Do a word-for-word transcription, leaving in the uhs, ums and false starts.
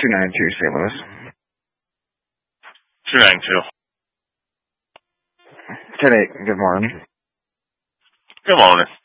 two nine two Saint Louis. two nine two. ten eight, good morning. Good morning.